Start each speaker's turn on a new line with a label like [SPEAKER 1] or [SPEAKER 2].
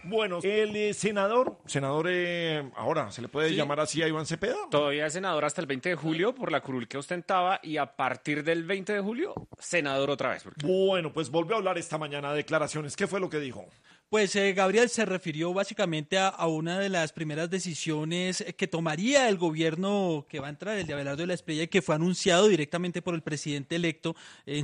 [SPEAKER 1] Bueno, el senador, ahora se le puede llamar así a Iván Cepeda.
[SPEAKER 2] Todavía es senador hasta el 20 de julio por la curul que ostentaba y a partir del 20 de julio, senador otra vez.
[SPEAKER 1] Bueno, pues volvió a hablar esta mañana de declaraciones. ¿Qué fue lo que dijo?
[SPEAKER 3] Pues Gabriel se refirió básicamente a una de las primeras decisiones que tomaría el gobierno que va a entrar, el de Abelardo de la Espriella, y que fue anunciado directamente por el presidente electo en